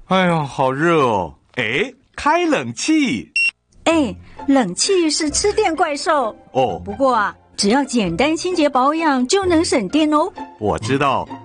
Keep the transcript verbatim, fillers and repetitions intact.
哎呀，好热哦！哎，开冷气。 哎，冷气是吃电怪兽哦， 不过啊，只要简单清洁保养就能省电哦。 我知道。